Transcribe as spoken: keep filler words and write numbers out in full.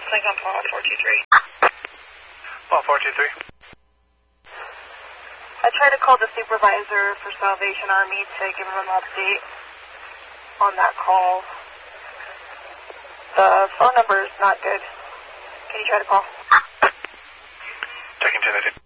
Lincoln Paul four two three. Paul four two three. I tried to call the supervisor for Salvation Army to give him an update on that call. The phone number is not good. Can you try to call? Checking ten.